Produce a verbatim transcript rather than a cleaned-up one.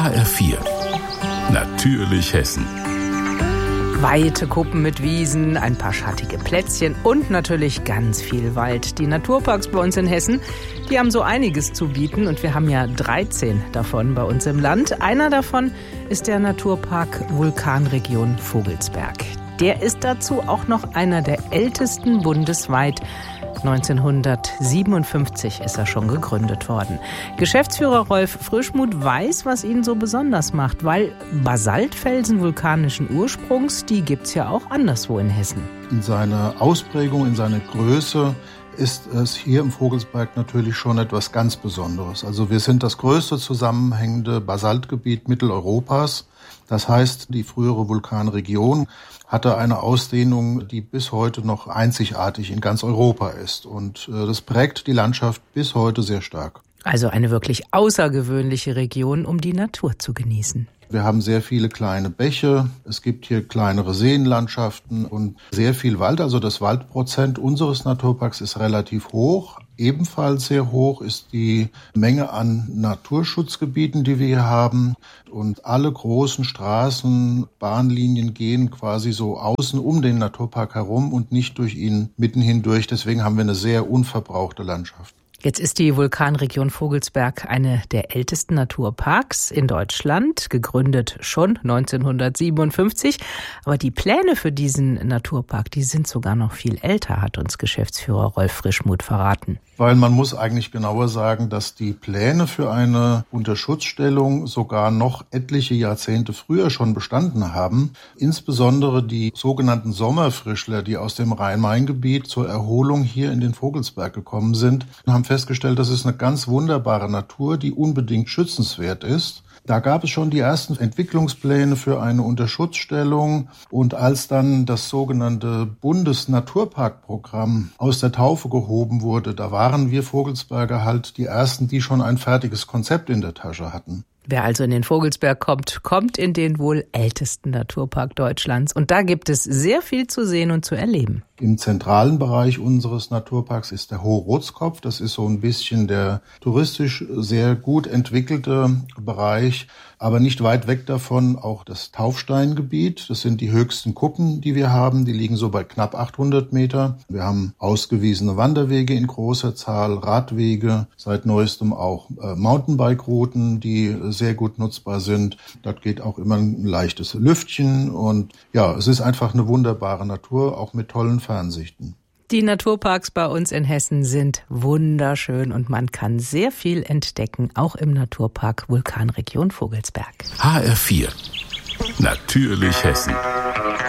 H R vier. Natürlich Hessen. Weite Kuppen mit Wiesen, ein paar schattige Plätzchen und natürlich ganz viel Wald. Die Naturparks bei uns in Hessen, die haben so einiges zu bieten und wir haben ja dreizehn davon bei uns im Land. Einer davon ist der Naturpark Vulkanregion Vogelsberg. Der ist dazu auch noch einer der ältesten bundesweit. neunzehnhundertsiebenundfünfzig ist er schon gegründet worden. Geschäftsführer Rolf Frischmuth weiß, was ihn so besonders macht, weil Basaltfelsen vulkanischen Ursprungs, die gibt's ja auch anderswo in Hessen. In seiner Ausprägung, in seiner Größe ist es hier im Vogelsberg natürlich schon etwas ganz Besonderes. Also wir sind das größte zusammenhängende Basaltgebiet Mitteleuropas. Das heißt, die frühere Vulkanregion hatte eine Ausdehnung, die bis heute noch einzigartig in ganz Europa ist. Und äh, das prägt die Landschaft bis heute sehr stark. Also eine wirklich außergewöhnliche Region, um die Natur zu genießen. Wir haben sehr viele kleine Bäche, es gibt hier kleinere Seenlandschaften und sehr viel Wald. Also das Waldprozent unseres Naturparks ist relativ hoch. Ebenfalls sehr hoch ist die Menge an Naturschutzgebieten, die wir hier haben. Und alle großen Straßen, Bahnlinien gehen quasi so außen um den Naturpark herum und nicht durch ihn mitten hindurch. Deswegen haben wir eine sehr unverbrauchte Landschaft. Jetzt ist die Vulkanregion Vogelsberg eine der ältesten Naturparks in Deutschland, gegründet schon neunzehnhundertsiebenundfünfzig. Aber die Pläne für diesen Naturpark, die sind sogar noch viel älter, hat uns Geschäftsführer Rolf Frischmuth verraten. Weil man muss eigentlich genauer sagen, dass die Pläne für eine Unterschutzstellung sogar noch etliche Jahrzehnte früher schon bestanden haben. Insbesondere die sogenannten Sommerfrischler, die aus dem Rhein-Main-Gebiet zur Erholung hier in den Vogelsberg gekommen sind, haben festgestellt, das ist eine ganz wunderbare Natur, die unbedingt schützenswert ist. Da gab es schon die ersten Entwicklungspläne für eine Unterschutzstellung. Und als dann das sogenannte Bundesnaturparkprogramm aus der Taufe gehoben wurde, da waren wir Vogelsberger halt die Ersten, die schon ein fertiges Konzept in der Tasche hatten. Wer also in den Vogelsberg kommt, kommt in den wohl ältesten Naturpark Deutschlands. Und da gibt es sehr viel zu sehen und zu erleben. Im zentralen Bereich unseres Naturparks ist der Hohe Rotskopf. Das ist so ein bisschen der touristisch sehr gut entwickelte Bereich, aber nicht weit weg davon auch das Taufsteingebiet. Das sind die höchsten Kuppen, die wir haben. Die liegen so bei knapp achthundert Meter. Wir haben ausgewiesene Wanderwege in großer Zahl, Radwege, seit neuestem auch äh, Mountainbike-Routen, die sehr gut nutzbar sind. Dort geht auch immer ein leichtes Lüftchen und ja, es ist einfach eine wunderbare Natur, auch mit tollen Fernsichten. Die Naturparks bei uns in Hessen sind wunderschön und man kann sehr viel entdecken, auch im Naturpark Vulkanregion Vogelsberg. H R vier. Natürlich Hessen.